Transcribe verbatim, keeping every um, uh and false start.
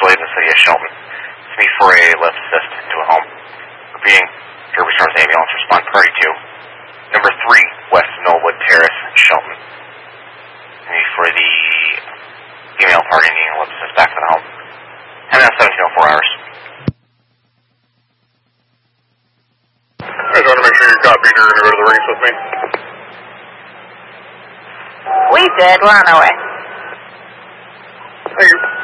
Blade in the city of Shelton. It's me for a lift assist to a home. Repeating, Derby Stars ambulance, respond priority two. Number three, West Knollwood Terrace, Shelton. Me for the female party needing a lift assist back to the home. And that's seventeen oh four hours. I just want to make sure you copied you're going to go to the race with me. We did. We're on our way. Thank you.